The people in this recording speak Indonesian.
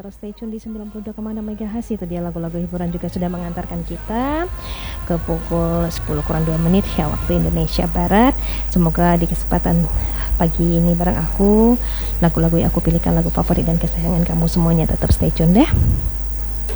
terus stay tune di 92,6 MHz. Itu dia lagu-lagu hiburan juga sudah mengantarkan kita ke pukul 10 kurang 2 menit ya waktu Indonesia Barat. Semoga di kesempatan pagi ini bareng aku, lagu-lagu yang aku pilihkan lagu favorit dan kesayangan kamu semuanya. Tetap stay tune deh.